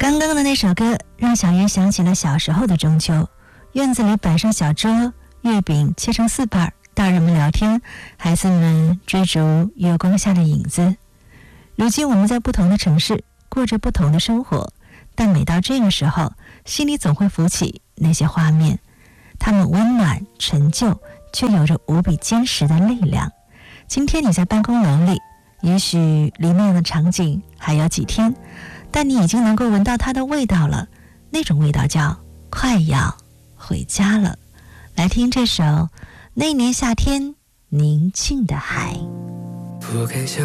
刚刚的那首歌让小妍想起了小时候的中秋，院子里摆上小桌，月饼切成4瓣，大人们聊天，孩子们追逐月光下的影子。如今我们在不同的城市过着不同的生活，但每到这个时候，心里总会浮起那些画面，它们温暖陈旧，却有着无比坚实的力量。今天你在办公楼里，也许离那样的场景还有几天，但你已经能够闻到它的味道了，那种味道叫快要回家了。来听这首《那年夏天宁静的海》。 不敢想